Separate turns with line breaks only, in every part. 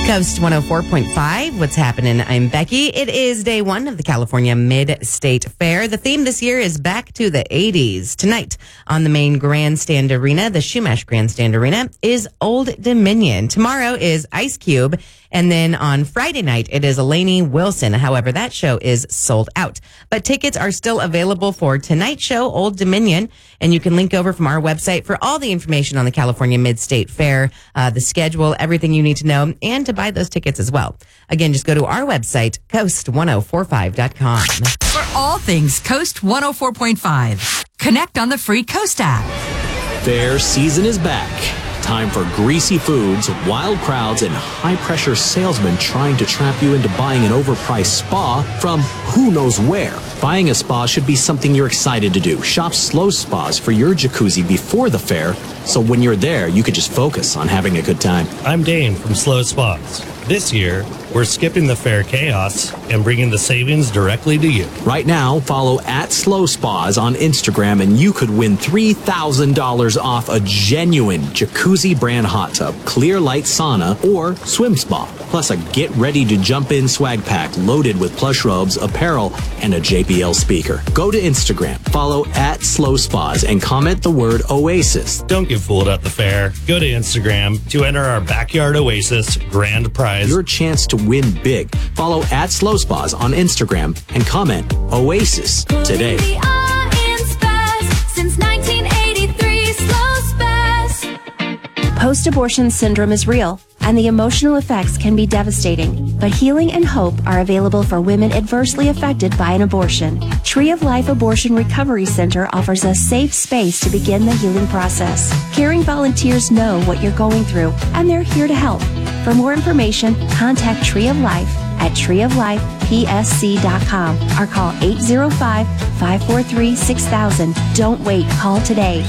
Coast 104.5. What's happening? I'm Becky. It is day one of the California Mid-State Fair. The theme this year is back to the 80s. Tonight on the main grandstand arena, the Shumash Grandstand Arena, is Old Dominion. Tomorrow is Ice Cube. And then on Friday night, it is Lainey Wilson. However, that show is sold out. But tickets are still available for tonight's show, Old Dominion. And you can link over from our website for all the information on the California Mid-State Fair, the schedule, everything you need to know, and to buy those tickets as well. Again, just go to our website, coast1045.com.
For all things Coast 104.5, connect on the free Coast app.
Fair season is back. Time for greasy foods, wild crowds, and high-pressure salesmen trying to trap you into buying an overpriced spa from who knows where. Buying a spa should be something you're excited to do. Shop Slow Spas for your jacuzzi before the fair, so when you're there, you could just focus on having a good time.
I'm Dane from Slow Spas. This year, we're skipping the fair chaos and bringing the savings directly to you.
Right now, follow @Slow Spas on Instagram and you could win $3,000 off a genuine jacuzzi brand hot tub, clear light sauna, or swim spa. Plus a get ready to jump in swag pack loaded with plush robes, apparel, and a JBL speaker. Go to Instagram, follow @Slow Spas, and comment the word Oasis.
Don't get fooled at the fair. Go to Instagram to enter our Backyard Oasis grand prize.
Your chance to win big. Follow @Slow Spas on Instagram and comment Oasis today.
Post-abortion syndrome is real, and the emotional effects can be devastating. But healing and hope are available for women adversely affected by an abortion. Tree of Life Abortion Recovery Center offers a safe space to begin the healing process. Caring volunteers know what you're going through, and they're here to help. For more information, contact Tree of Life at treeoflifepsc.com or call 805-543-6000. Don't wait. Call today.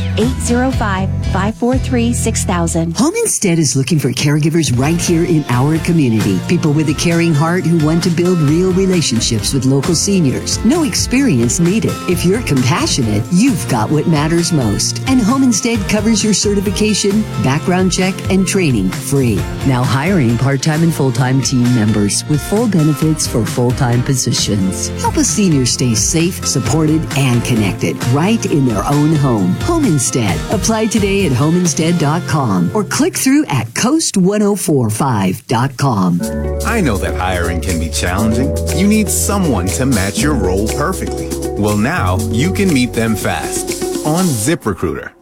805-543-6000.
Home Instead is looking for caregivers right here in our community. People with a caring heart who want to build real relationships with local seniors. No experience needed. If you're compassionate, you've got what matters most. And Home Instead covers your certification, background check, and training free. Now hiring part-time and full-time team members with full benefits for full-time positions. Help a senior stay safe, supported, and connected right in their own home. Home Instead. Apply today at homeinstead.com or click through at coast1045.com.
I know that hiring can be challenging. You need someone to match your role perfectly. Well, now you can meet them fast on ZipRecruiter.